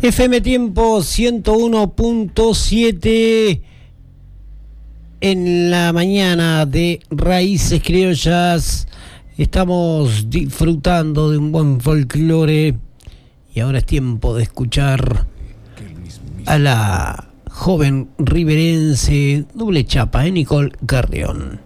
FM Tiempo 101.7 en la mañana de Raíces Criollas. Estamos disfrutando de un buen folclore y ahora es tiempo de escuchar a la joven riverense doble chapa, Nicole Carrión.